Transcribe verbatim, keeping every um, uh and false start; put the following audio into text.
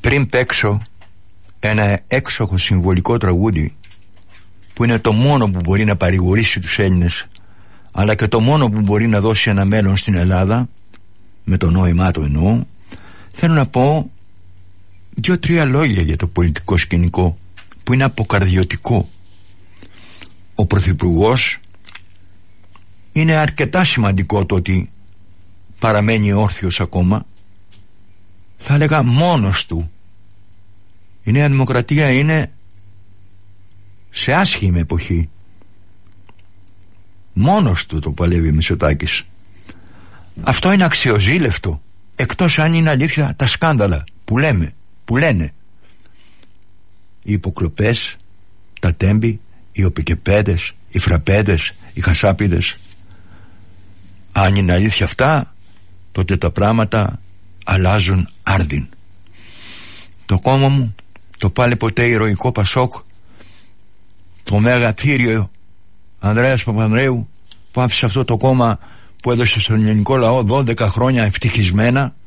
πριν παίξω ένα έξοχο συμβολικό τραγούδι που είναι το μόνο που μπορεί να παρηγορήσει τους Έλληνες, αλλά και το μόνο που μπορεί να δώσει ένα μέλλον στην Ελλάδα, με το νόημά του εννοώ, θέλω να πω δύο-τρία λόγια για το πολιτικό σκηνικό που είναι αποκαρδιωτικό. Ο Πρωθυπουργός, είναι αρκετά σημαντικό το ότι παραμένει όρθιος ακόμα, θα έλεγα μόνος του. Η Νέα Δημοκρατία είναι σε άσχημη εποχή. Μόνος του το παλεύει ο Μητσοτάκης. Αυτό είναι αξιοζήλευτο, εκτός αν είναι αλήθεια τα σκάνδαλα που λέμε, που λένε. Οι υποκλοπές, τα τέμπη, οι οπικεπέδες, οι φραπέδες, οι χασάπιδες. Αν είναι αλήθεια αυτά, τότε τα πράγματα αλλάζουν άρδιν. Το κόμμα μου, το πάλι ποτέ ηρωικό Πασόκ, το μέγα θύριο Ανδρέας Παπανδρέου, που άφησε αυτό το κόμμα που έδωσε στον ελληνικό λαό δώδεκα χρόνια ευτυχισμένα,